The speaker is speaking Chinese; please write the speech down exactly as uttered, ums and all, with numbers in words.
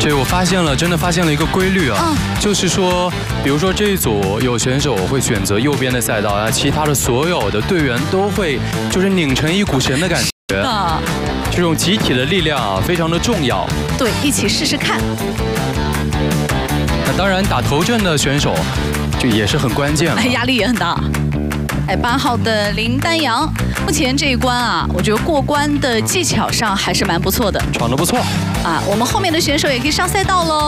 对，我发现了，真的发现了一个规律啊，嗯、就是说，比如说这一组有选手会选择右边的赛道，然后其他的所有的队员都会就是拧成一股绳的感觉。啊，这种集体的力量啊，非常的重要。 对，一起试试看。 那当然，打头阵的选手就也是很关键了， 压力也很大。哎，八号的林丹阳，目前这一关啊，我觉得过关的技巧上还是蛮不错的， 闯得不错。 啊，我们后面的选手也可以上赛道喽。